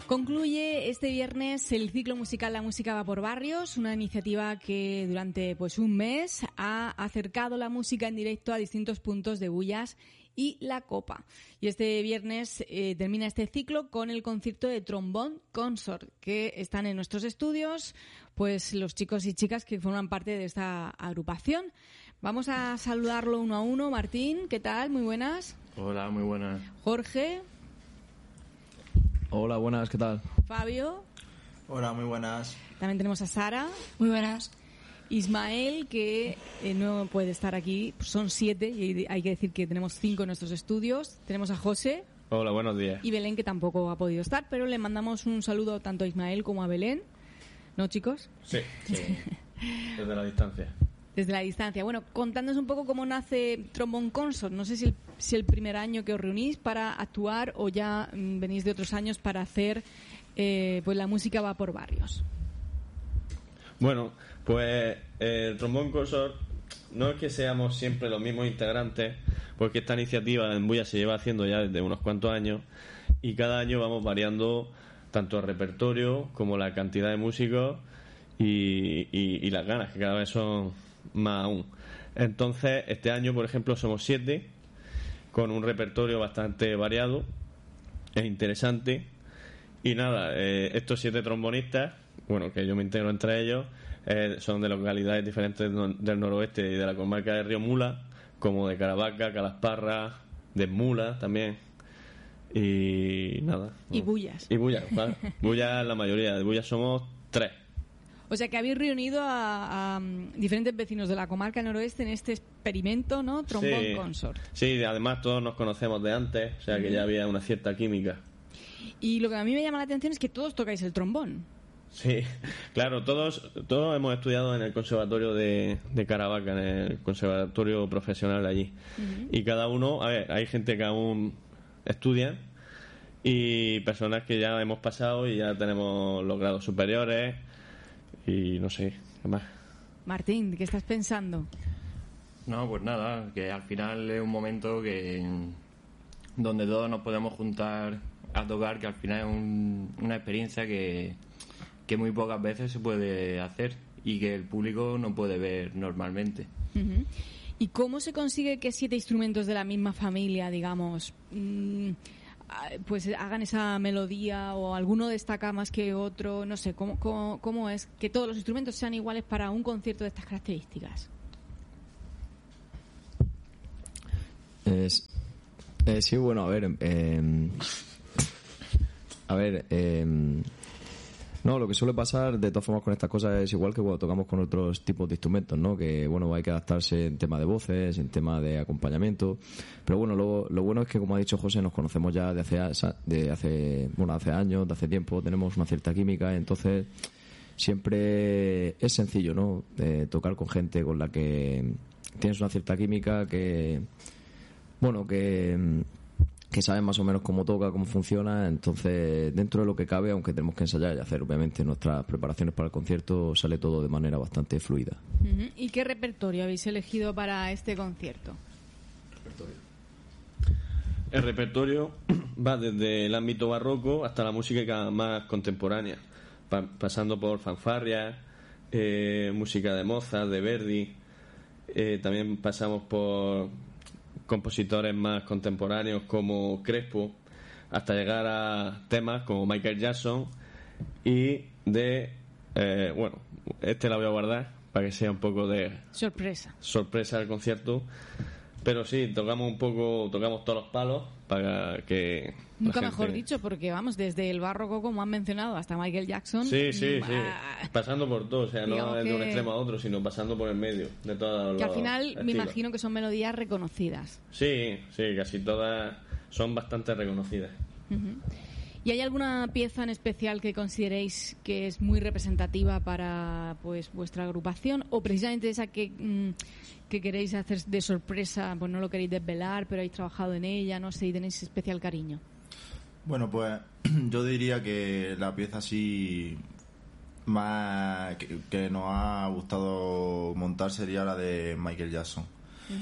Concluye este viernes el ciclo musical La Música va por barrios, una iniciativa que durante un mes ha acercado la música en directo a distintos puntos de Bullas y La Copa. Y este viernes termina este ciclo con el concierto de Trombone Consort, que están en nuestros estudios pues los chicos y chicas que forman parte de esta agrupación. Vamos a saludarlo uno a uno. Martín, ¿qué tal? Muy buenas. Hola, muy buenas. Jorge. Hola, buenas, ¿qué tal? Fabio. Hola, muy buenas. También tenemos a Sara. Muy buenas. Ismael, que no puede estar aquí, son 7 y hay que decir que tenemos 5 en nuestros estudios. Tenemos a José. Hola, buenos días. Y Belén, que tampoco ha podido estar, pero le mandamos un saludo tanto a Ismael como a Belén. ¿No, chicos? Sí. Desde la distancia. Desde la distancia. Bueno, contándonos un poco cómo nace Trombone Consort. No sé si el primer año que os reunís para actuar o ya venís de otros años para hacer pues La Música va por barrios. Bueno, pues el Trombone Consort no es que seamos siempre los mismos integrantes, porque esta iniciativa en Bulla se lleva haciendo ya desde unos cuantos años y cada año vamos variando tanto el repertorio como la cantidad de músicos y las ganas, que cada vez son más aún. Entonces, este año, por ejemplo, somos 7 con un repertorio bastante variado e interesante. Y nada, estos 7 trombonistas, bueno, que yo me integro entre ellos, son de localidades diferentes del noroeste y de la comarca de Río Mula, como de Caravaca, Calasparra, de Mula también. Y nada. Y Bullas. Y Bullas, claro. Bullas, la mayoría. De Bullas somos 3. O sea que habéis reunido a diferentes vecinos de la comarca noroeste en este experimento, ¿no? Trombone Consort. Sí, además todos nos conocemos de antes, o sea que ya había una cierta química. Y lo que a mí me llama la atención es que todos tocáis el trombón. Sí, claro, todos hemos estudiado en el conservatorio de Caravaca, en el conservatorio profesional de allí. Y cada uno, a ver, hay gente que aún estudia y personas que ya hemos pasado y ya tenemos los grados superiores y no sé, ¿qué más? Martín, ¿qué estás pensando? No, pues nada, que al final es un momento donde todos nos podemos juntar a tocar, que al final es una experiencia que muy pocas veces se puede hacer y que el público no puede ver normalmente. ¿Y cómo se consigue que 7 instrumentos de la misma familia, digamos, pues hagan esa melodía, o alguno destaca más que otro? No sé, ¿cómo es que todos los instrumentos sean iguales para un concierto de estas características? Sí, bueno, no, lo que suele pasar de todas formas con estas cosas es igual que cuando tocamos con otros tipos de instrumentos, ¿no? Que bueno, hay que adaptarse en tema de voces, en tema de acompañamiento, pero bueno, lo bueno es que, como ha dicho José, nos conocemos ya de hace años, de hace tiempo, tenemos una cierta química, entonces siempre es sencillo, ¿no? Tocar con gente con la que tienes una cierta química, que saben más o menos cómo toca, cómo funciona. Entonces, dentro de lo que cabe, aunque tenemos que ensayar y hacer obviamente nuestras preparaciones para el concierto, sale todo de manera bastante fluida. ¿Y qué repertorio habéis elegido para este concierto? El repertorio va desde el ámbito barroco hasta la música más contemporánea, pasando por fanfarrias, música de Mozart, de Verdi. También pasamos por compositores más contemporáneos como Crespo, hasta llegar a temas como Michael Jackson y la voy a guardar para que sea un poco de sorpresa del concierto, pero sí, tocamos todos los palos para que nunca mejor dicho, porque vamos, desde el barroco, como han mencionado, hasta Michael Jackson. Sí, pasando por todo, o sea, no de un extremo a otro, sino pasando por el medio de todos los que al final estilos. Me imagino que son melodías reconocidas. Sí, casi todas son bastante reconocidas. ¿Y hay alguna pieza en especial que consideréis que es muy representativa para pues vuestra agrupación, o precisamente esa que queréis hacer de sorpresa, pues no lo queréis desvelar, pero habéis trabajado en ella, no sé, y tenéis especial cariño? Bueno, pues yo diría que la pieza así más que nos ha gustado montar sería la de Michael Jackson.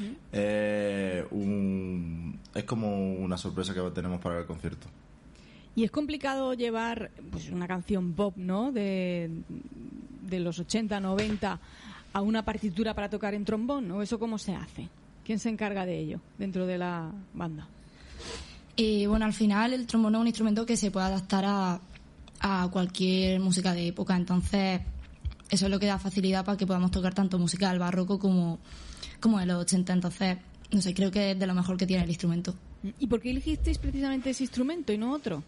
Es como una sorpresa que tenemos para el concierto. Y es complicado llevar pues una canción pop, ¿no? De los 80, 90 a una partitura para tocar en trombón, ¿no? ¿Eso cómo se hace? ¿Quién se encarga de ello dentro de la banda? Bueno, al final el trombón es un instrumento que se puede adaptar a cualquier música de época, entonces eso es lo que da facilidad para que podamos tocar tanto música del barroco como de los 80, entonces, no sé, creo que es de lo mejor que tiene el instrumento. ¿Y por qué elegisteis precisamente ese instrumento y no otro?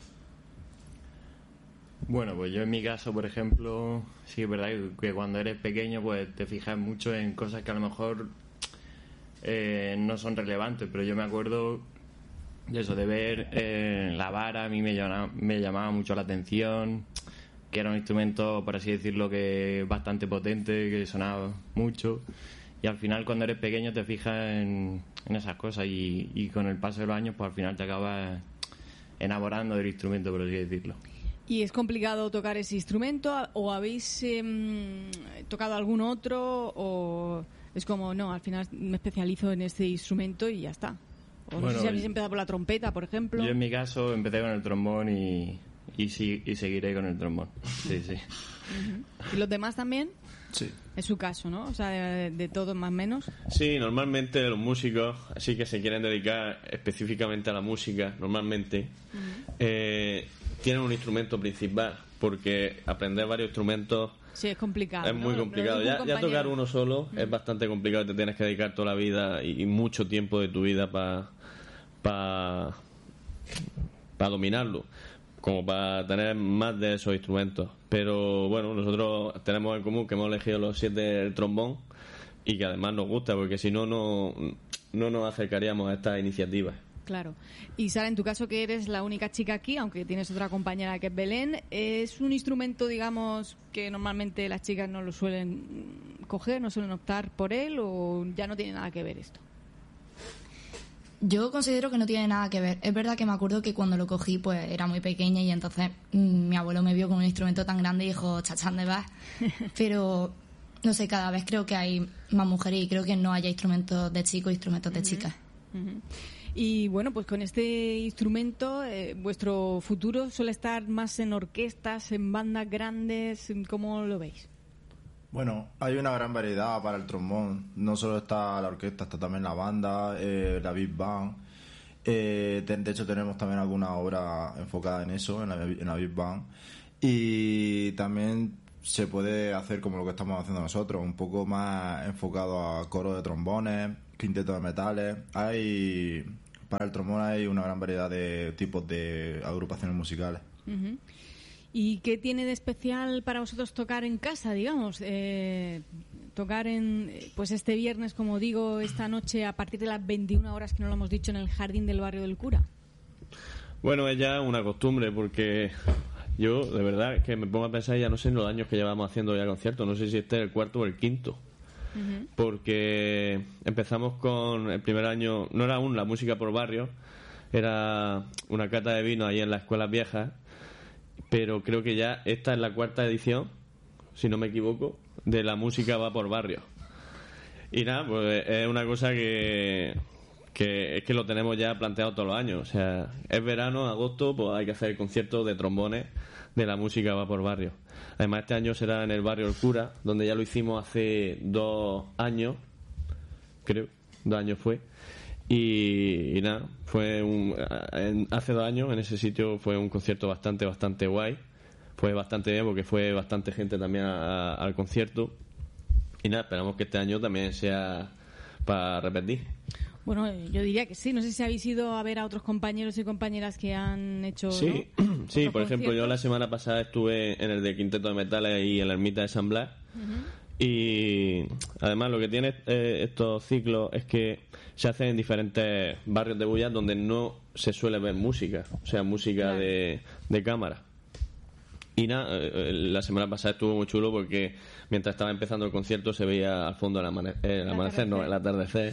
Bueno, pues yo en mi caso, por ejemplo, sí es verdad que cuando eres pequeño pues te fijas mucho en cosas que a lo mejor no son relevantes, pero yo me acuerdo de eso, de ver la vara, a mí me llamaba mucho la atención, que era un instrumento, por así decirlo, que bastante potente, que sonaba mucho, y al final cuando eres pequeño te fijas en esas cosas y con el paso de los años pues al final te acabas enamorando del instrumento, por así decirlo. ¿Y es complicado tocar ese instrumento o habéis tocado algún otro o es como, no, al final me especializo en este instrumento y ya está? O no sé si habéis empezado por la trompeta, por ejemplo. Yo en mi caso empecé con el trombón y seguiré con el trombón. Sí, sí. ¿Y los demás también? Sí. Es su caso, ¿no? O sea, de todos más o menos. Sí, normalmente los músicos, así que se quieren dedicar específicamente a la música, normalmente tienen un instrumento principal, porque aprender varios instrumentos sí, es complicado. Es muy complicado. Ya tocar uno solo es bastante complicado, te tienes que dedicar toda la vida y mucho tiempo de tu vida para dominarlo, como para tener más de esos instrumentos. Pero bueno, nosotros tenemos en común que hemos elegido los 7 del trombón y que además nos gusta, porque si no nos acercaríamos a estas iniciativas. Claro. Y Sara, en tu caso, que eres la única chica aquí, aunque tienes otra compañera que es Belén, ¿es un instrumento, digamos, que normalmente las chicas no lo suelen coger, no suelen optar por él, o ya no tiene nada que ver esto? Yo considero que no tiene nada que ver. Es verdad que me acuerdo que cuando lo cogí pues era muy pequeña y entonces mi abuelo me vio con un instrumento tan grande y dijo, chachán de vas. Pero, no sé, cada vez creo que hay más mujeres y creo que no haya instrumentos de chicos e instrumentos de chicas. Y bueno, pues con este instrumento, vuestro futuro suele estar más en orquestas, en bandas grandes, ¿cómo lo veis? Bueno, hay una gran variedad para el trombón. No solo está la orquesta, está también la banda, la big band. De hecho, tenemos también alguna obra enfocada en eso, en la big band. Y también se puede hacer como lo que estamos haciendo nosotros, un poco más enfocado a coro de trombones, quinteto de metales. Para el trombón hay una gran variedad de tipos de agrupaciones musicales. ¿Y qué tiene de especial para vosotros tocar en casa, digamos? Tocar pues este viernes, como digo, esta noche a partir de las 21 horas, que no lo hemos dicho, en el Jardín del Barrio del Cura. Bueno, es ya una costumbre, porque yo, de verdad, que me pongo a pensar, ya no sé en los años que llevamos haciendo ya conciertos, no sé si este es el 4º o el 5º. Porque empezamos con el primer año, no era aún la música por barrio, era una cata de vino ahí en las escuelas viejas, pero creo que ya esta es la 4ª edición, si no me equivoco, de la música va por barrio. Y nada, pues es una cosa que es que lo tenemos ya planteado todos los años. O sea, es verano, agosto, pues hay que hacer conciertos de trombones de la música va por barrio. Además, este año será en el barrio El Cura, donde ya lo hicimos hace 2 años, creo, 2 años fue. Y nada, hace 2 años en ese sitio fue un concierto bastante guay. Fue bastante bien porque fue bastante gente también al concierto. Y nada, esperamos que este año también sea para repetir. Bueno, yo diría que sí. No sé si habéis ido a ver a otros compañeros y compañeras que han hecho. Sí, ¿no? Sí, por ejemplo, yo la semana pasada estuve en el de Quinteto de Metales y en la Ermita de San Blas. Y además lo que tiene estos ciclos es que se hacen en diferentes barrios de Bulla donde no se suele ver música, o sea, música de cámara. Y nada, la semana pasada estuvo muy chulo porque mientras estaba empezando el concierto se veía al fondo el amanecer, no, el atardecer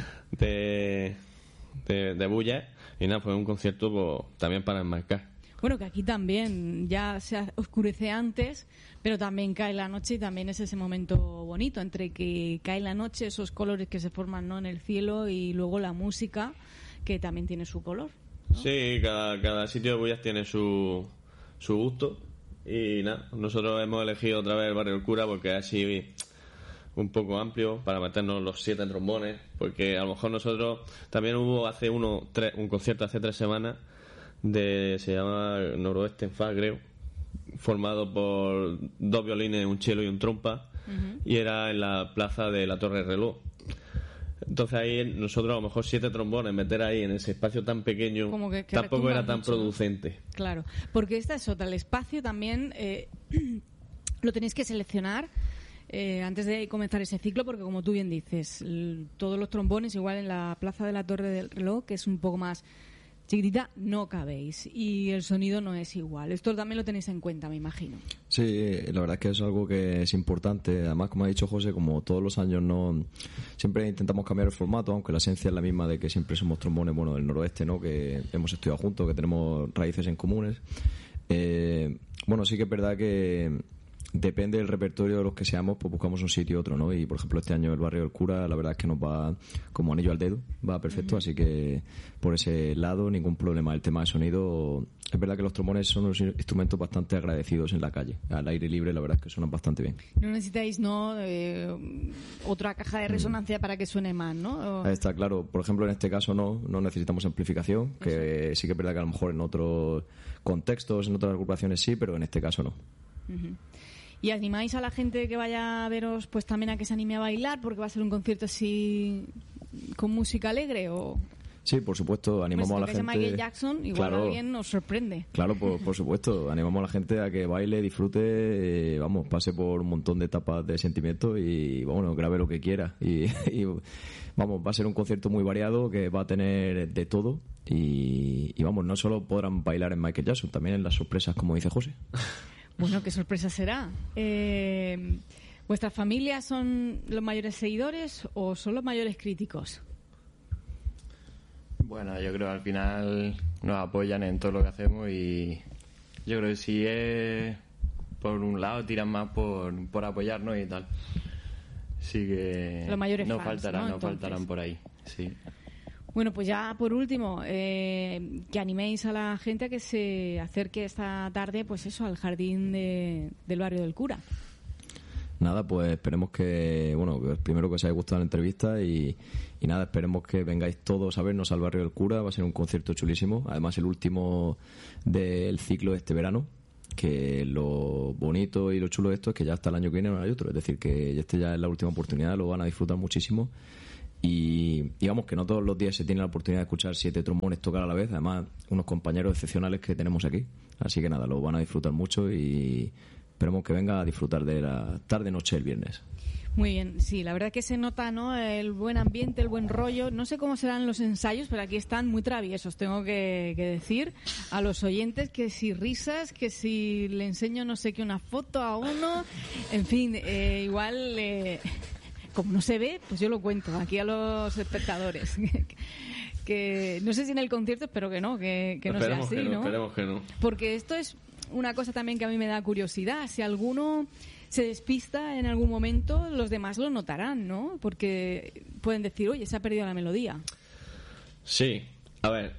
de Bulla. Y nada, fue un concierto pues, también para enmarcar. Bueno, que aquí también ya se oscurece antes, pero también cae la noche y también es ese momento bonito entre que cae la noche, esos colores que se forman, ¿no?, en el cielo, y luego la música, que también tiene su color. ¿no? Sí, cada sitio de bullas tiene su gusto. Y nada, nosotros hemos elegido otra vez el Barrio del Cura porque es así un poco amplio para meternos los 7 trombones. Porque a lo mejor nosotros también hubo un concierto hace 3 semanas se llama Noroeste en Fa, creo, formado por 2 violines, un cello y un trompa. Y era en la plaza de la Torre Reloj. Entonces ahí nosotros a lo mejor 7 trombones, meter ahí en ese espacio tan pequeño, Como que tampoco era tan mucho, producente. ¿no? Claro, porque esta es otra, el espacio también lo tenéis que seleccionar antes de comenzar ese ciclo, porque como tú bien dices, todos los trombones igual en la plaza de la Torre del Reloj, que es un poco más chiquitita, no cabéis y el sonido no es igual. Esto también lo tenéis en cuenta, me imagino. Sí, la verdad es que es algo que es importante. Además, como ha dicho José, como todos los años siempre intentamos cambiar el formato, aunque la esencia es la misma de que siempre somos trombones, bueno, del noroeste, ¿no? Que hemos estudiado juntos, que tenemos raíces en comunes. Bueno, sí que es verdad que depende del repertorio de los que seamos, pues buscamos un sitio y otro, ¿no? Y por ejemplo este año el Barrio del Cura, la verdad es que nos va como anillo al dedo, va perfecto, así que por ese lado ningún problema. El tema de sonido, es verdad que los trombones son unos instrumentos bastante agradecidos en la calle, al aire libre la verdad es que suenan bastante bien. No necesitáis, ¿no? Otra caja de resonancia para que suene más, ¿no? Ahí está, claro. Por ejemplo, en este caso no necesitamos amplificación, que sí que es verdad que a lo mejor en otros contextos, en otras agrupaciones sí, pero en este caso no. ¿Y animáis a la gente que vaya a veros pues también a que se anime a bailar porque va a ser un concierto así con música alegre? O Sí, por supuesto, animamos a la gente. Michael Jackson, igual claro, alguien nos sorprende. Claro, por supuesto, animamos a la gente a que baile, disfrute, vamos, pase por un montón de etapas de sentimientos y bueno, grabe lo que quiera y vamos, va a ser un concierto muy variado que va a tener de todo y vamos, no solo podrán bailar en Michael Jackson, también en las sorpresas, como dice José. Bueno, ¿qué sorpresa será? ¿Vuestras familias son los mayores seguidores o son los mayores críticos? Bueno, yo creo que al final nos apoyan en todo lo que hacemos y yo creo que si es por un lado tiran más por apoyarnos y tal. Así que los mayores no fans, faltarán, ¿no? no faltarán por ahí, sí. Bueno, pues ya por último, que animéis a la gente a que se acerque esta tarde, pues eso, al jardín del Barrio del Cura. Nada, pues esperemos que, bueno, primero que os haya gustado la entrevista y nada, esperemos que vengáis todos a vernos al Barrio del Cura, va a ser un concierto chulísimo, además el último del ciclo de este verano, que lo bonito y lo chulo de esto es que ya hasta el año que viene no hay otro, es decir, que este ya es la última oportunidad, lo van a disfrutar muchísimo. Y digamos que no todos los días se tiene la oportunidad de escuchar 7 trombones tocar a la vez, además unos compañeros excepcionales que tenemos aquí, así que nada, lo van a disfrutar mucho y esperemos que venga a disfrutar de la tarde-noche el viernes. Muy bien, sí, la verdad que se nota, ¿no? El buen ambiente, el buen rollo. No sé cómo serán los ensayos, pero aquí están muy traviesos, tengo que decir a los oyentes que si risas, que si le enseño no sé qué una foto a uno, en fin, igual... como no se ve, pues yo lo cuento aquí a los espectadores. que no sé si en el concierto, espero que no, que no sea así, ¿no? Esperemos que no. Porque esto es una cosa también que a mí me da curiosidad. Si alguno se despista en algún momento, los demás lo notarán, ¿no? Porque pueden decir, oye, se ha perdido la melodía. Sí, a ver,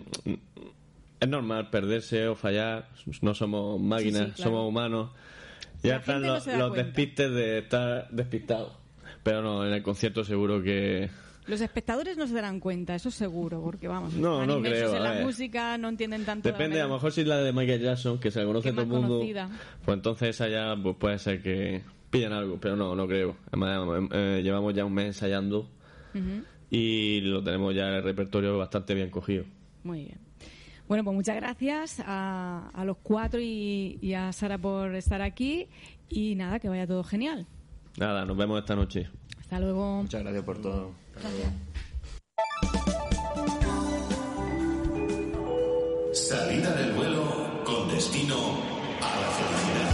es normal perderse o fallar, no somos máquinas, sí, claro. Somos humanos. Ya están los despistes de estar despistados. Pero no, en el concierto seguro que... Los espectadores no se darán cuenta, eso seguro, porque vamos, no creo. En la música no entienden tanto. Depende, a lo mejor si es la de Michael Jackson, que se la conoce todo el mundo, conocida. Pues entonces esa ya pues puede ser que pillen algo, pero no creo. Además, llevamos ya un mes ensayando y lo tenemos ya en el repertorio bastante bien cogido. Muy bien. Bueno, pues muchas gracias a los 4 y a Sara por estar aquí y nada, que vaya todo genial. Nada, nos vemos esta noche. Hasta luego. Muchas gracias por todo. Gracias.